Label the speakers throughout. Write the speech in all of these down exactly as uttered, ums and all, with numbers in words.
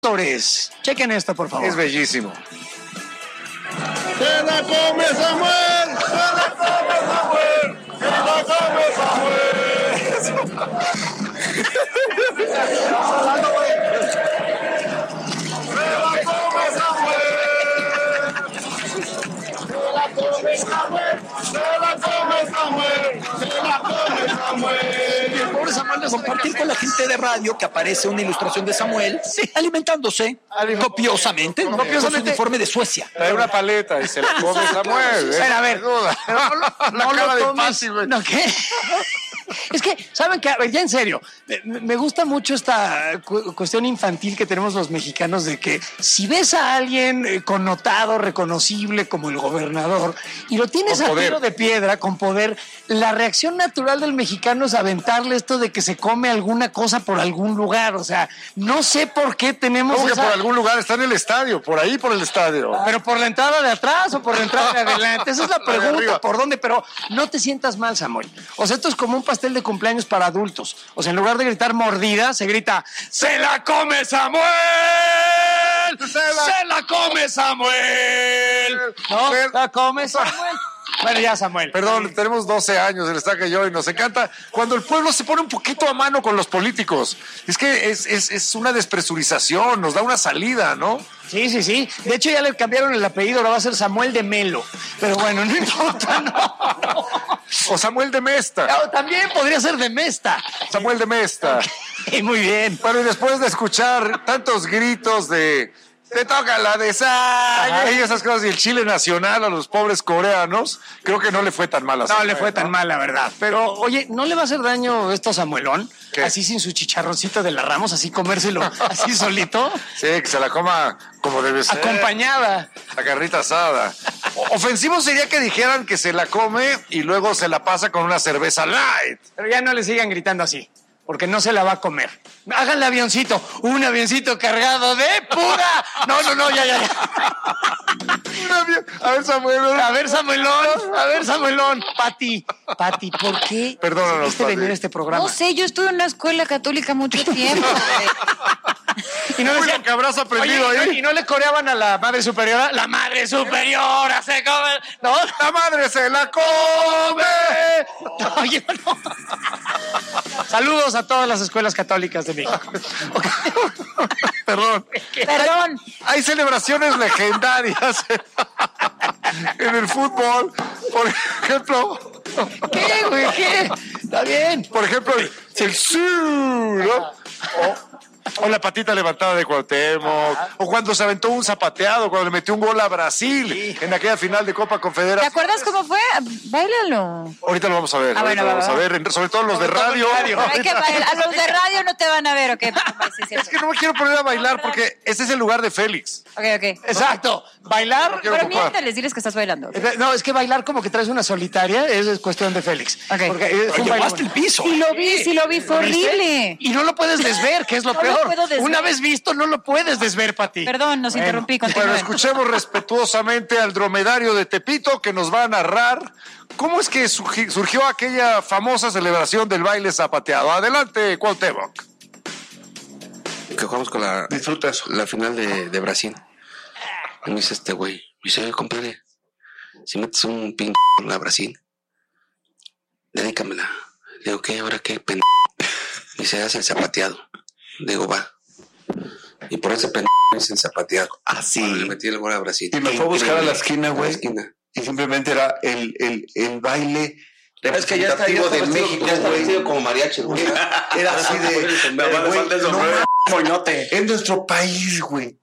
Speaker 1: Torres. Chequen esto, por favor.
Speaker 2: Es bellísimo.
Speaker 3: ¡Se la come Samuel! ¡Se la come Samuel! ¡Se la come Samuel! ¡Se la come Samuel! ¡Se la come Samuel! ¡Se la come Samuel! ¡Se la come Samuel!
Speaker 1: Y el pobre Samuel nos compartir con la gente de radio que aparece una ilustración de Samuel sí, alimentándose copiosamente, ¿no? Copiosamente. Con su uniforme de Suecia.
Speaker 2: Trae una paleta y se la come Samuel.
Speaker 1: ¿eh? A ver, no, no, no lo tomes.
Speaker 2: Fácil,
Speaker 1: ¿No qué? Es que, ¿saben qué? A ver, ya en serio, me, me gusta mucho esta cu- cuestión infantil que tenemos los mexicanos de que si ves a alguien eh, connotado, reconocible como el gobernador y lo tienes a tiro de piedra, con poder, la reacción natural del mexicano es aventarle esto de que se come alguna cosa por algún lugar. O sea, no sé por qué tenemos
Speaker 2: ¿Cómo que
Speaker 1: esa...
Speaker 2: por algún lugar? Está en el estadio, por ahí por el estadio.
Speaker 1: Pero por la entrada de atrás o por la entrada de adelante. Esa es la pregunta, ¿por dónde? Pero no te sientas mal, Samuel. O sea, esto es como un pastel de cumpleaños para adultos. O sea, en lugar de gritar mordida, se grita ¡Se la come Samuel! ¡Se la, ¡Se la come Samuel! ¿No? ¡Se la come Samuel! Bueno, ya, Samuel.
Speaker 2: Perdón, sí. Tenemos doce años en el Estaca y yo y nos encanta cuando el pueblo se pone un poquito a mano con los políticos. Es que es, es, es una despresurización, nos da una salida, ¿no?
Speaker 1: Sí, sí, sí. De hecho, ya le cambiaron el apellido, ahora va a ser Samuel de Melo. Pero bueno, no importa, no.
Speaker 2: O Samuel de Mesta.
Speaker 1: No, también podría ser de Mesta.
Speaker 2: Samuel de Mesta.
Speaker 1: Okay, muy bien.
Speaker 2: Bueno, y después de escuchar tantos gritos de... Te toca la de sangre y esas cosas, y el Chile nacional a los pobres coreanos, creo que no le fue tan mal a
Speaker 1: No
Speaker 2: Samuel,
Speaker 1: le fue tan
Speaker 2: ¿no?
Speaker 1: mal, la verdad. Pero, oye, ¿no le va a hacer daño esto a Samuelón?
Speaker 2: ¿Qué?
Speaker 1: Así sin su chicharroncito de la Ramos, así comérselo así solito.
Speaker 2: Sí, que se la coma como debe ser.
Speaker 1: Acompañada.
Speaker 2: La carnita asada. O- Ofensivo sería que dijeran que se la come y luego se la pasa con una cerveza light.
Speaker 1: Pero ya no le sigan gritando así, porque no se la va a comer. Háganle avioncito, un avioncito cargado de pura. No, no, no, ya, ya, ya.
Speaker 2: A ver, Samuel.
Speaker 1: A ver, Samuelón, a ver, Samuelón. Pati, Pati, ¿por qué
Speaker 2: Perdónanos,
Speaker 1: decidiste
Speaker 2: Pati.
Speaker 1: venir a este programa?
Speaker 4: No sé, yo estuve en una escuela católica mucho tiempo, güey.
Speaker 1: Y no
Speaker 2: Uy,
Speaker 1: decían
Speaker 2: lo que habrás aprendido
Speaker 1: Oye,
Speaker 2: ahí.
Speaker 1: ¿y no le coreaban a la madre superiora? La madre superiora se come. ¿No?
Speaker 2: ¡La madre se la come!
Speaker 1: Oye, no. Saludos a todas las escuelas católicas de México.
Speaker 2: Perdón.
Speaker 4: Perdón.
Speaker 2: Hay celebraciones legendarias en el fútbol. Por ejemplo,
Speaker 1: ¿Qué, güey? ¿Qué? Está bien.
Speaker 2: por ejemplo, el sur, ¿no? O, o la patita levantada de Cuauhtémoc, o cuando se aventó un zapateado, cuando le metió un gol a Brasil sí. en aquella final de Copa
Speaker 4: ¿Te
Speaker 2: Confederación.
Speaker 4: acuerdas cómo fue? Báilalo.
Speaker 2: Ahorita lo vamos a ver,
Speaker 4: Ah,
Speaker 2: ahorita
Speaker 4: bueno,
Speaker 2: lo
Speaker 4: va,
Speaker 2: vamos
Speaker 4: va.
Speaker 2: a ver, sobre todo los de radio.
Speaker 4: Pero hay que bailar. A los de radio no te van a ver, ¿o qué? Sí, sí,
Speaker 2: Es que no me quiero poner a bailar porque ese es el lugar de Félix.
Speaker 4: Ok, ok.
Speaker 1: Exacto. Bailar.
Speaker 2: quiero
Speaker 4: Pero
Speaker 2: ocupar.
Speaker 4: miéntales, diles que estás bailando.
Speaker 1: No, es que bailar como que traes una solitaria, eso es cuestión de Félix.
Speaker 4: Ok.
Speaker 1: Porque es un baile
Speaker 5: Llevaste el piso.
Speaker 4: Sí lo vi, sí lo vi, fue
Speaker 1: ¿Lo viste?
Speaker 4: horrible.
Speaker 1: Y no lo puedes desver, que es lo
Speaker 4: No lo
Speaker 1: peor.
Speaker 4: puedo desver.
Speaker 1: Una vez visto, no lo puedes desver, Pati.
Speaker 4: Perdón, nos
Speaker 1: Bueno,
Speaker 4: interrumpí.
Speaker 2: Bueno,
Speaker 4: Continúen.
Speaker 2: escuchemos respetuosamente al dromedario de Tepito que nos va a narrar cómo es que surgi- surgió aquella famosa celebración del baile zapateado. Adelante, Cuauhtémoc.
Speaker 6: Que jugamos con la,
Speaker 5: Disfruta eso.
Speaker 6: la final de, de Brasil. Y me dice este güey, me dice, oye, compadre, si metes un pin a Brasil, dedícamela. Le digo, ¿qué? ¿Ahora qué? Pendejo. Me dice, haz el zapateado. Le digo, va. Y por ese pendejo hice el zapateado.
Speaker 5: Así.
Speaker 6: Le metí el gol a Brasil.
Speaker 5: Y me fue a buscar a la esquina,
Speaker 6: A la
Speaker 5: güey.
Speaker 6: esquina.
Speaker 5: Y simplemente era el, el, el baile
Speaker 6: Es que ya está, ya
Speaker 5: representativo
Speaker 6: está
Speaker 5: de
Speaker 6: vestido,
Speaker 5: México,
Speaker 6: ya está
Speaker 5: güey.
Speaker 6: vestido como mariachi, güey.
Speaker 5: Era así de...
Speaker 6: Nada más le
Speaker 5: güey,
Speaker 6: falta el
Speaker 5: no
Speaker 6: sombrero.
Speaker 5: mames,
Speaker 1: Moñote.
Speaker 5: es nuestro país, güey.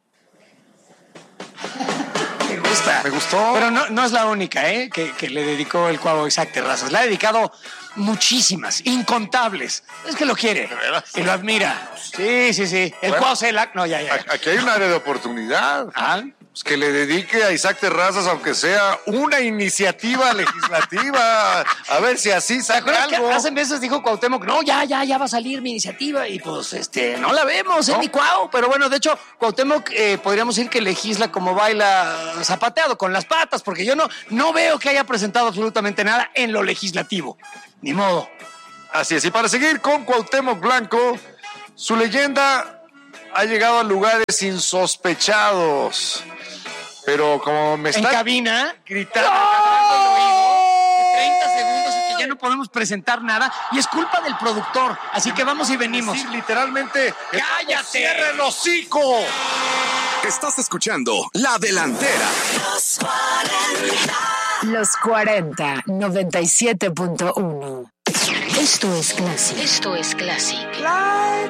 Speaker 1: Me gusta.
Speaker 2: Me gustó.
Speaker 1: Pero no, no es la única, ¿eh? Que, que le dedicó el Cuau Isaac Terrazas. Le ha dedicado muchísimas, incontables. Es que lo quiere y lo admira. Sí, sí, sí. El
Speaker 2: Bueno.
Speaker 1: Cuau Celac. No, ya, ya.
Speaker 2: A- Aquí hay un área de oportunidad.
Speaker 1: Ah,
Speaker 2: Pues que le dedique a Isaac Terrazas, aunque sea una iniciativa legislativa. A ver si así
Speaker 1: ¿te
Speaker 2: saca
Speaker 1: acuerdas que
Speaker 2: algo.
Speaker 1: hace meses dijo Cuauhtémoc, no, ya, ya, ya va a salir mi iniciativa? Y pues, este, no la vemos, es
Speaker 2: ¿No?
Speaker 1: mi Cuau. Pero bueno, de hecho, Cuauhtémoc, eh, podríamos decir que legisla como baila zapateado, con las patas, porque yo no, no veo que haya presentado absolutamente nada en lo legislativo. Ni modo.
Speaker 2: Así es. Y para seguir con Cuauhtémoc Blanco, su leyenda ha llegado a lugares insospechados. Pero como me
Speaker 1: En
Speaker 2: está
Speaker 1: cabina,
Speaker 2: gritando,
Speaker 1: treinta segundos y que ya no podemos presentar nada. Y es culpa del productor. Así que vamos y venimos.
Speaker 2: sí, literalmente,
Speaker 1: ¡cállate!
Speaker 2: ¡cierra el hocico!
Speaker 7: Estás escuchando La Delantera.
Speaker 8: Los cuarenta, noventa y siete punto uno. Esto es Classic. Esto es Classic.